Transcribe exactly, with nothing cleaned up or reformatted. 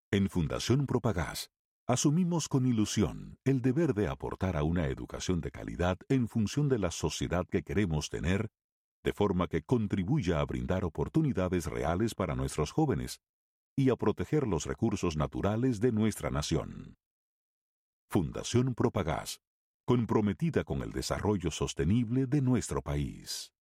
En Fundación Propagás, asumimos con ilusión el deber de aportar a una educación de calidad en función de la sociedad que queremos tener, de forma que contribuya a brindar oportunidades reales para nuestros jóvenes y a proteger los recursos naturales de nuestra nación. Fundación Propagás, comprometida con el desarrollo sostenible de nuestro país.